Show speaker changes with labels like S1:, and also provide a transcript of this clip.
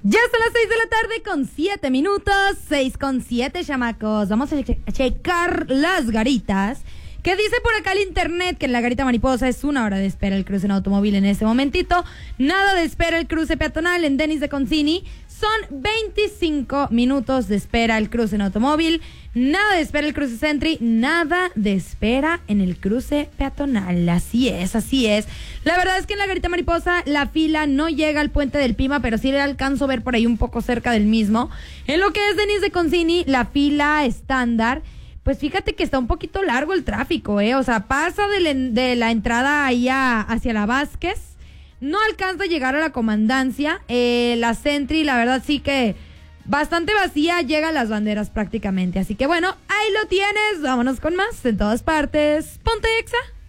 S1: Ya son las 6 de la tarde con 7 minutos, 6:07, chamacos. Vamos a checar las garitas. ¿Qué dice por acá el internet? Que en la Garita Mariposa es 1 hora de espera el cruce en automóvil en este momentito. Nada de espera el cruce peatonal en Denis de Concini. Son 25 minutos de espera el cruce en automóvil. Nada de espera el cruce Sentry. Nada de espera en el cruce peatonal. Así es, así es. La verdad es que en la Garita Mariposa la fila no llega al puente del Pima, pero sí le alcanzo a ver por ahí un poco cerca del mismo. En lo que es Denis de Concini, la fila estándar, pues fíjate que está un poquito largo el tráfico, O sea, pasa de la entrada ahí hacia la Vázquez, no alcanza a llegar a la Comandancia. La Sentry, la verdad sí que bastante vacía, llega a las banderas prácticamente. Así que bueno, ahí lo tienes, vámonos con más en todas partes. Ponte Exa.